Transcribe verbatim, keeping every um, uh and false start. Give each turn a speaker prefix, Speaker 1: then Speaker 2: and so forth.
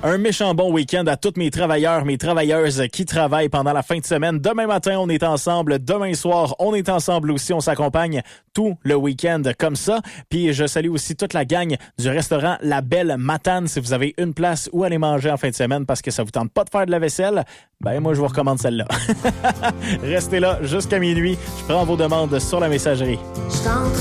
Speaker 1: Un méchant bon week-end à tous mes travailleurs, mes travailleuses qui travaillent pendant la fin de semaine. Demain matin, on est ensemble. Demain soir, on est ensemble aussi. On s'accompagne tout le week-end comme ça. Puis je salue aussi toute la gang du restaurant La Belle Matane. Si vous avez une place où aller manger en fin de semaine parce que ça vous tente pas de faire de la vaisselle, ben moi, je vous recommande celle-là. Restez là jusqu'à minuit. Je prends vos demandes sur la messagerie.